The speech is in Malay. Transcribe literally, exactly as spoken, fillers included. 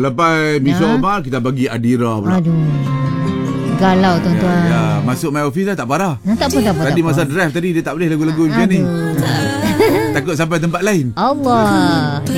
lepas Misha Omar kita bagi Adira pula. Aduh, galau tuan-tuan. Ya, ya. Masuk my office dah tak parah. Nah, tak apa, tak apa. Tadi tak masa apa. drive tadi dia tak boleh lagu-lagu macam ni. Takut sampai tempat lain. Allah.